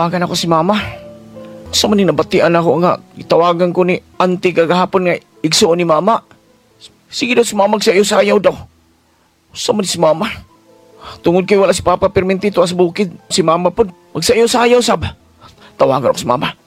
tawagan ako si mama. Sa man nabatian ako nga, itawagan ko ni auntie kagahapon nga igsuon ni mama. Sige daw sumamag sa iyo sayaw daw. Sa man si mama. Tungod kay wala si Papa Permentito as bukid, si mama po, magsayaw-sayaw sab. Tawagan ako si mama.